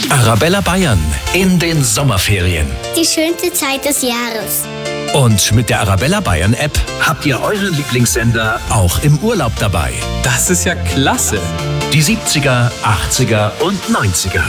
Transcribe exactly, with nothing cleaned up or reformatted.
Arabella Bayern in den Sommerferien. Die schönste Zeit des Jahres. Und mit der Arabella Bayern App habt ihr euren Lieblingssender auch im Urlaub dabei. Das ist ja klasse. Die siebziger, achtziger und neunziger.